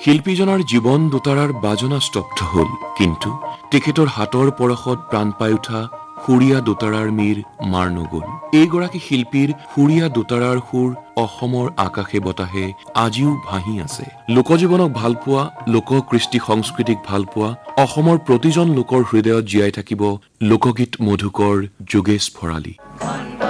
শিল্পীজনৰ জীৱন দুটাৰাৰ বাজনা স্তব্ধ হল, কিন্তু তেখেতৰ হাতৰ পৰশত প্ৰাণ পাই উঠা সুৰীয়া দোতাৰাৰ মীৰ মাৰ নগল। এইগৰাকী শিল্পীৰ সুৰীয়া দোতাৰাৰ সুৰ অসমৰ আকাশে বতাহে আজিও ভাহি আছে। লোকজীৱনক ভাল পোৱা, লোক কৃষ্টি সংস্কৃতিক ভাল পোৱা অসমৰ প্ৰতিজন লোকৰ হৃদয়ত জীয়াই থাকিব লোকগীত মধুকৰ যোগেশ ভৰালী।